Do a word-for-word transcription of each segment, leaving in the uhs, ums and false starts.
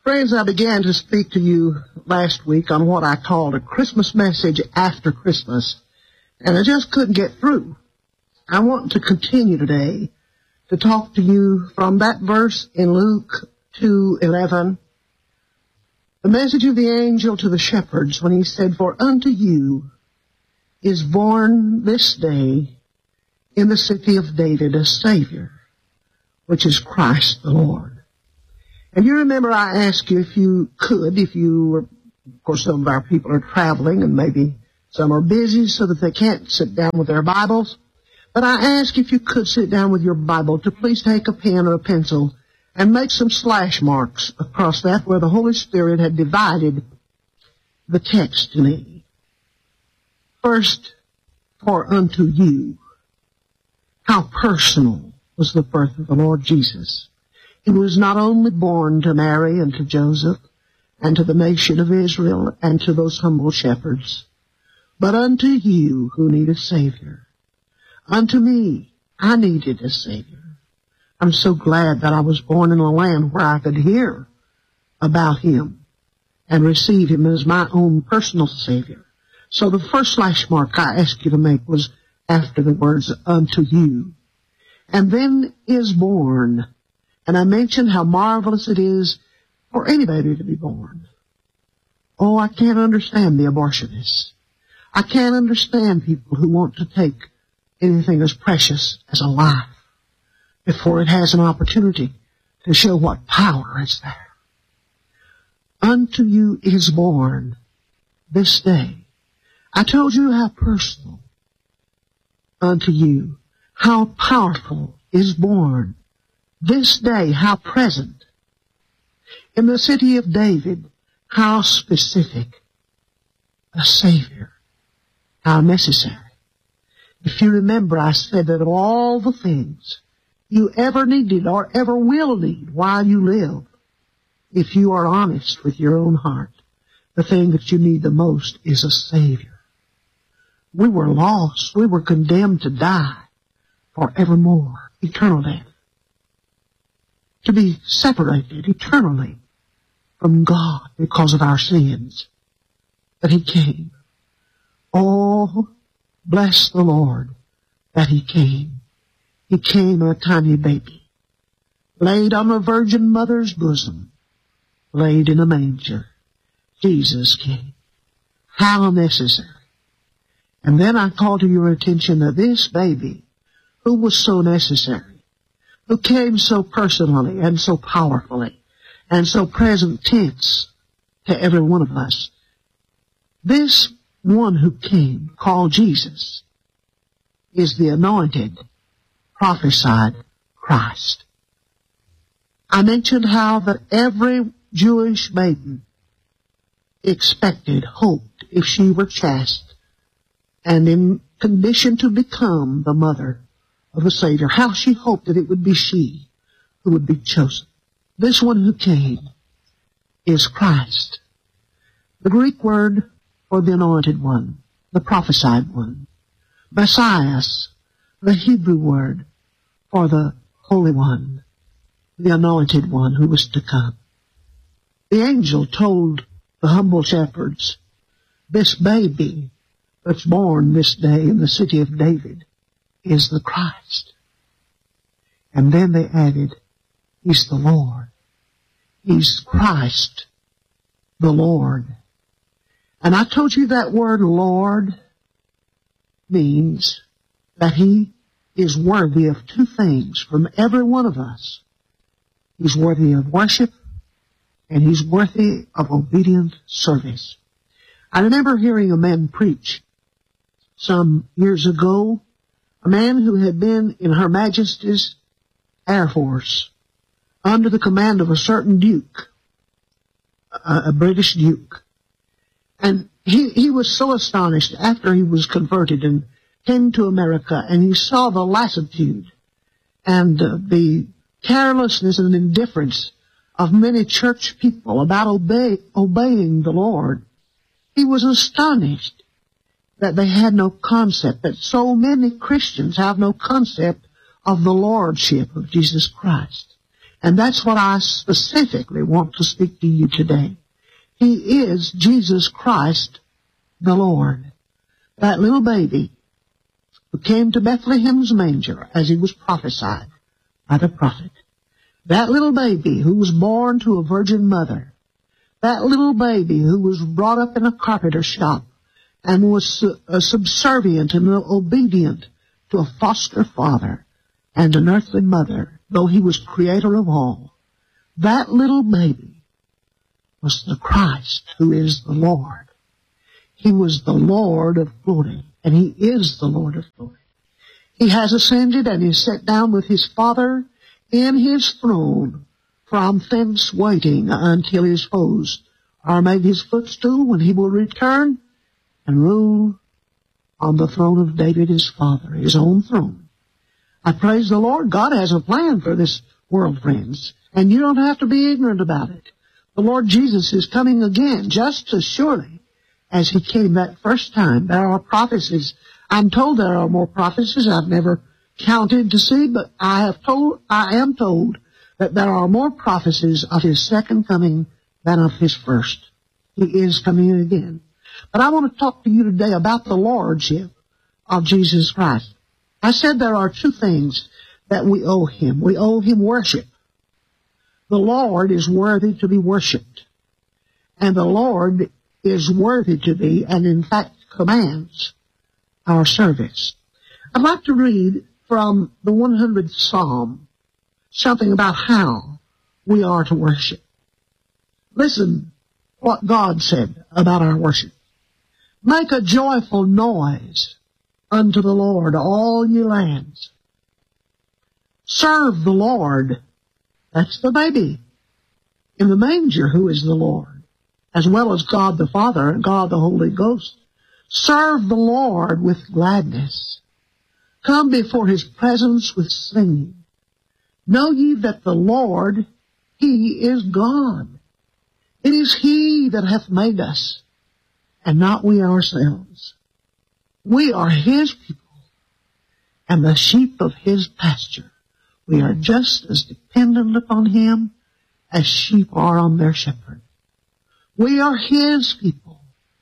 Friends, I began to speak to you last week on what I called a Christmas message after Christmas, and I just couldn't get through. I want to continue today to talk to you from that verse in Luke two eleven, the message of the angel to the shepherds when he said, "For unto you is born this day in the city of David a Savior, which is Christ the Lord." And you remember I asked you if you could, if you were, of course some of our people are traveling and maybe some are busy so that they can't sit down with their Bibles. But I asked if you could sit down with your Bible to please take a pen or a pencil and make some slash marks across that where the Holy Spirit had divided the text to me. First, for unto you. How personal was the birth of the Lord Jesus. He was not only born to Mary and to Joseph and to the nation of Israel and to those humble shepherds, but unto you who need a Savior. Unto me, I needed a Savior. I'm so glad that I was born in a land where I could hear about Him and receive Him as my own personal Savior. So the first slash mark I asked you to make was after the words unto you. And then is born. And I mentioned how marvelous it is for anybody to be born. Oh, I can't understand the abortionists. I can't understand people who want to take anything as precious as a life before it has an opportunity to show what power is there. Unto you is born this day. I told you how personal. Unto you, how powerful is born this day, how present. In the city of David, how specific. A Savior, how necessary. If you remember, I said that of all the things you ever needed or ever will need while you live, if you are honest with your own heart, the thing that you need the most is a Savior. We were lost. We were condemned to die forevermore, eternal death. To be separated eternally from God because of our sins. But He came. Oh, bless the Lord that He came. He came a tiny baby, laid on a virgin mother's bosom, laid in a manger. Jesus came. How necessary. And then I call to your attention that this baby, who was so necessary, who came so personally and so powerfully and so present tense to every one of us, this one who came, called Jesus, is the anointed, prophesied Christ. I mentioned how that every Jewish maiden expected, hoped, if she were chaste and in condition to become the mother of the Savior, how she hoped that it would be she who would be chosen. This one who came is Christ. The Greek word for the anointed one, the prophesied one. Messias, the Hebrew word for the Holy One, the anointed one who was to come. The angel told the humble shepherds, this baby that's born this day in the city of David is the Christ. And then they added, He's the Lord. He's Christ, the Lord. And I told you that word Lord means that He is worthy of two things from every one of us. He's worthy of worship and He's worthy of obedient service. I remember hearing a man preach some years ago, a man who had been in Her Majesty's Air Force under the command of a certain duke, a, a British duke. And he, he was so astonished after he was converted and came to America, and he saw the lassitude and uh, the carelessness and indifference of many church people about obey, obeying the Lord. He was astonished that they had no concept, that so many Christians have no concept of the lordship of Jesus Christ. And that's what I specifically want to speak to you today. He is Jesus Christ, the Lord. That little baby who came to Bethlehem's manger as he was prophesied by the prophet. That little baby who was born to a virgin mother. That little baby who was brought up in a carpenter shop and was su- uh, subservient and obedient to a foster father and an earthly mother, though he was creator of all. That little baby was the Christ who is the Lord. He was the Lord of glory, and he is the Lord of glory. He has ascended and is set down with his Father in his throne, from thence waiting until his foes are made his footstool, when he will return and rule on the throne of David his father, his own throne. I praise the Lord. God has a plan for this world, friends, and you don't have to be ignorant about it. The Lord Jesus is coming again just as surely as he came that first time. There are prophecies. I'm told there are more prophecies. I've never counted to see, but I have told, I am told that there are more prophecies of his second coming than of his first. He is coming again. But I want to talk to you today about the lordship of Jesus Christ. I said there are two things that we owe him. We owe him worship. The Lord is worthy to be worshipped. And the Lord is worthy to be, and in fact commands, our service. I'd like to read from the one hundredth Psalm something about how we are to worship. Listen what God said about our worship. Make a joyful noise unto the Lord, all ye lands. Serve the Lord. That's the baby in the manger who is the Lord, as well as God the Father and God the Holy Ghost. Serve the Lord with gladness. Come before his presence with singing. Know ye that the Lord, he is God. It is he that hath made us, and not we ourselves. We are his people, and the sheep of his pasture. We are just as dependent upon him as sheep are on their shepherd. We are his people.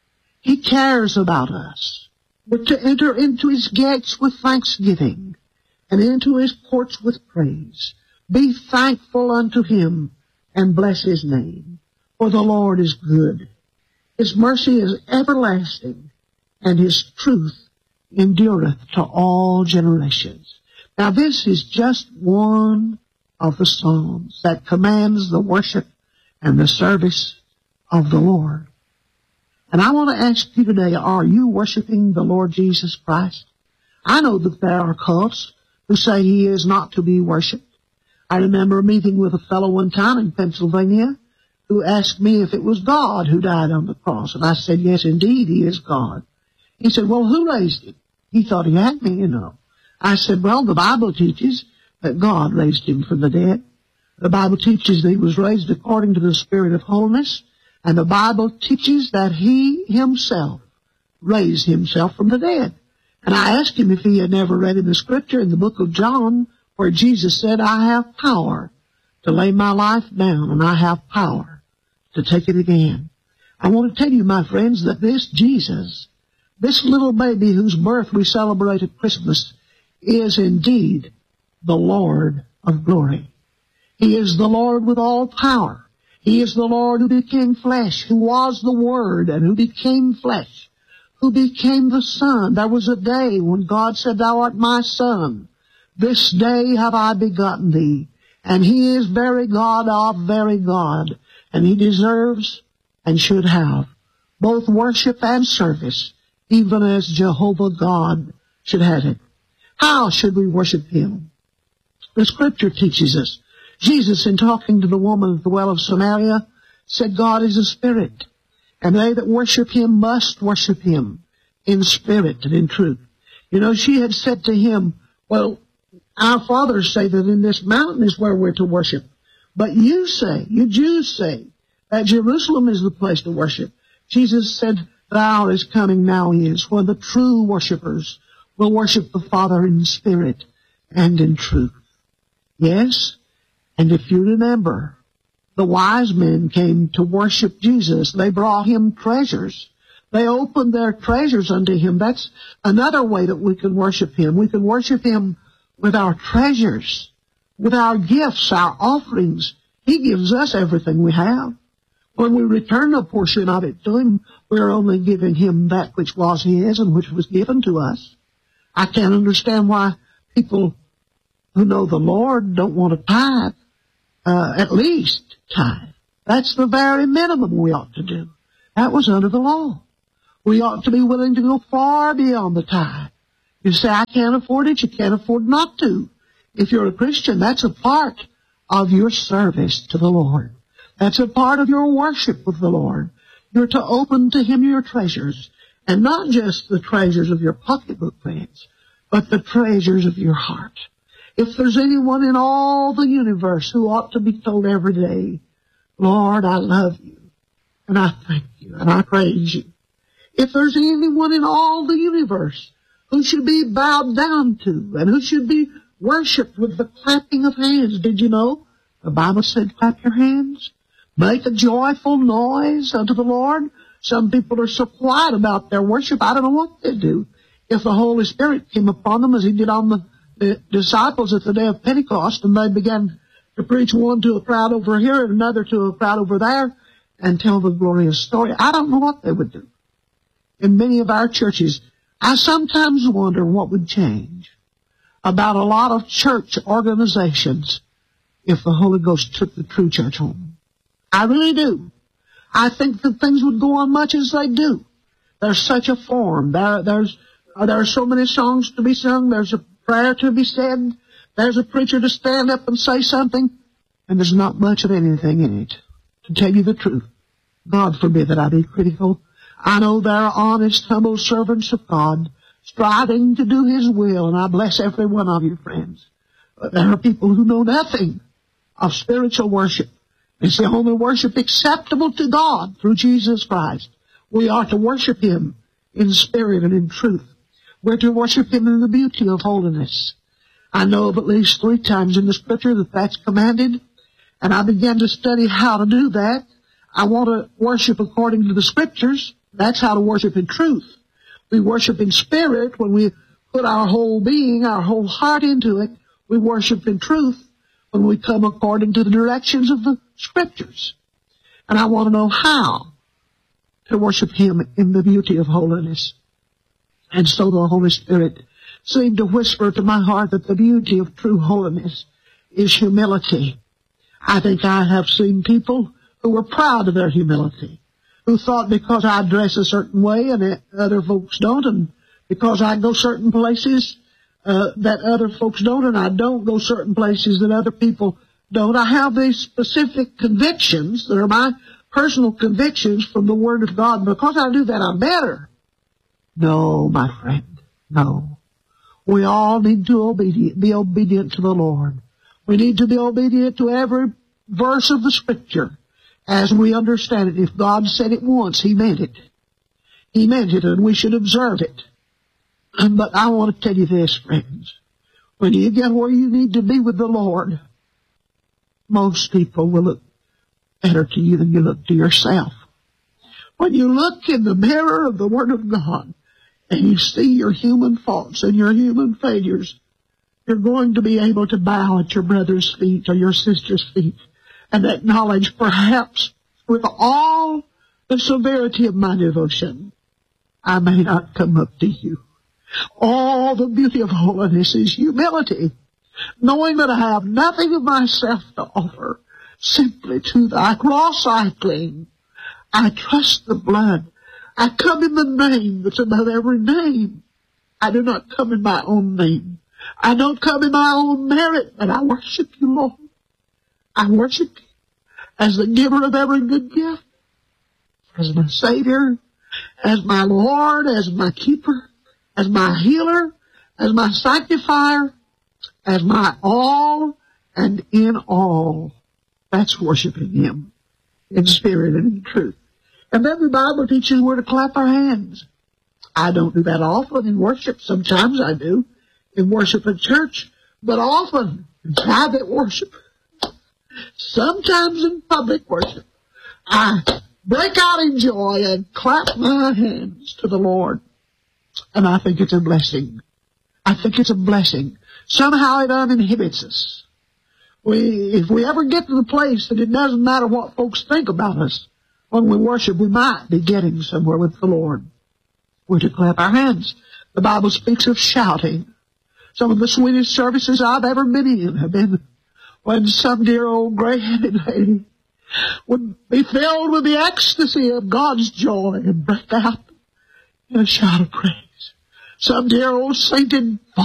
He cares about us. We're to enter into his gates with thanksgiving, and into his courts with praise. Be thankful unto him, and bless his name. For the Lord is good. His mercy is everlasting, and his truth endureth to all generations. Now this is just one of the Psalms that commands the worship and the service of the Lord. And I want to ask you today, are you worshiping the Lord Jesus Christ? I know that there are cults who say he is not to be worshipped. I remember meeting with a fellow one time in Pennsylvania who asked me if it was God who died on the cross. And I said, yes, indeed, he is God. He said, well, who raised him? He thought he had me, you know. I said, well, the Bible teaches that God raised him from the dead. The Bible teaches that he was raised according to the Spirit of holiness. And the Bible teaches that he himself raised himself from the dead. And I asked him if he had never read in the Scripture in the book of John where Jesus said, I have power to lay my life down, and I have power to take it again. I want to tell you, my friends, that this Jesus, this little baby whose birth we celebrate at Christmas, is indeed the Lord of glory. He is the Lord with all power. He is the Lord who became flesh, who was the Word, and who became flesh, who became the Son. There was a day when God said, thou art my Son. This day have I begotten thee. And he is very God of very God. And he deserves and should have both worship and service, even as Jehovah God should have it. How should we worship him? The Scripture teaches us. Jesus, in talking to the woman at the well of Samaria, said God is a spirit, and they that worship him must worship him in spirit and in truth. You know, she had said to him, well, our fathers say that in this mountain is where we're to worship. But you say, you Jews say, that Jerusalem is the place to worship. Jesus said, the hour is coming, now is, when the true worshipers will worship the Father in spirit and in truth. Yes, And if you remember, the wise men came to worship Jesus. They brought him treasures. They opened their treasures unto him. That's another way that we can worship him. We can worship him with our treasures, with our gifts, our offerings. He gives us everything we have. When we return a portion of it to him, we're only giving him that which was his and which was given to us. I can't understand why people who know the Lord don't want to tithe, uh, at least tithe. That's the very minimum we ought to do. That was under the law. We ought to be willing to go far beyond the tithe. You say, I can't afford it, you can't afford not to. If you're a Christian, that's a part of your service to the Lord. That's a part of your worship with the Lord. You're to open to him your treasures, and not just the treasures of your pocketbook, friends, but the treasures of your heart. If there's anyone in all the universe who ought to be told every day, Lord, I love you, and I thank you, and I praise you. If there's anyone in all the universe who should be bowed down to, and who should be worshipped with the clapping of hands, did you know? The Bible said, clap your hands. Make a joyful noise unto the Lord. Some people are so quiet about their worship, I don't know what they'd do if the Holy Spirit came upon them as he did on the, the disciples at the day of Pentecost, and they began to preach one to a crowd over here and another to a crowd over there and tell the glorious story. I don't know what they would do. In many of our churches, I sometimes wonder what would change about a lot of church organizations if the Holy Ghost took the true church home. I really do. I think that things would go on much as they do. There's such a form. There, there's, uh, there are so many songs to be sung. There's a prayer to be said. There's a preacher to stand up and say something. And there's not much of anything in it. To tell you the truth, God forbid that I be critical. I know there are honest, humble servants of God striving to do his will, and I bless every one of you, friends. But there are people who know nothing of spiritual worship. It's the only worship acceptable to God through Jesus Christ. We are to worship him in spirit and in truth. We're to worship him in the beauty of holiness. I know of at least three times in the Scripture that that's commanded, and I began to study how to do that. I want to worship according to the Scriptures. That's how to worship in truth. We worship in spirit when we put our whole being, our whole heart into it. We worship in truth when we come according to the directions of the Scriptures. And I want to know how to worship him in the beauty of holiness. And so the Holy Spirit seemed to whisper to my heart that the beauty of true holiness is humility. I think I have seen people who were proud of their humility, who thought because I dress a certain way and other folks don't, and because I go certain places uh, that other folks don't, and I don't go certain places that other people don't. I have these specific convictions that are my personal convictions from the Word of God. Because I do that, I'm better. No, my friend, no. We all need to obedient, be obedient to the Lord. We need to be obedient to every verse of the Scripture as we understand it. If God said it once, he meant it. He meant it, and we should observe it. But I want to tell you this, friends. When you get where you need to be with the Lord, most people will look better to you than you look to yourself. When you look in the mirror of the Word of God and you see your human faults and your human failures, you're going to be able to bow at your brother's feet or your sister's feet and acknowledge, perhaps with all the severity of my devotion, I may not come up to you. All the beauty of holiness is humility, knowing that I have nothing of myself to offer. Simply to thy cross I cling. I trust the blood. I come in the name that's above every name. I do not come in my own name. I don't come in my own merit, but I worship you, Lord. I worship you as the giver of every good gift, as my Savior, as my Lord, as my keeper, as my healer, as my sanctifier, as my all and in all. That's worshiping him in spirit and in truth. And then the Bible teaches we're to clap our hands. I don't do that often in worship. Sometimes I do in worship at church. But often in private worship, sometimes in public worship, I break out in joy and clap my hands to the Lord. And I think it's a blessing. I think it's a blessing. Somehow it uninhibits us. We, if we ever get to the place that it doesn't matter what folks think about us, when we worship, we might be getting somewhere with the Lord. We're to clap our hands. The Bible speaks of shouting. Some of the sweetest services I've ever been in have been when some dear old gray-headed lady would be filled with the ecstasy of God's joy and break out in a shout of praise. Some dear old sainted